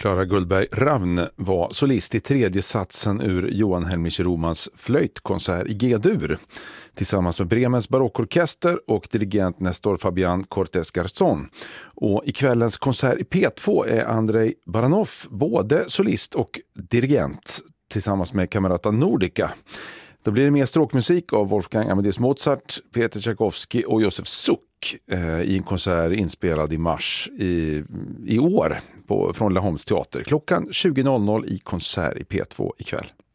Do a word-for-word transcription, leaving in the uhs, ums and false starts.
Klara Gullberg Ravn var solist i tredje satsen ur Johan Helmich Romans flöjtkonsert i G-dur tillsammans med Bremens barockorkester och dirigent Nestor Fabian Cortés Garzón. Och i kvällens konsert i P två är Andrei Baranov både solist och dirigent tillsammans med Camerata Nordica. Då blir det mer stråkmusik av Wolfgang Amadeus Mozart, Peter Tchaikovsky och Josef Suk eh, i en konsert inspelad i mars i, i år på, från Laholms teater klockan tjugo noll noll i konsert i P två ikväll.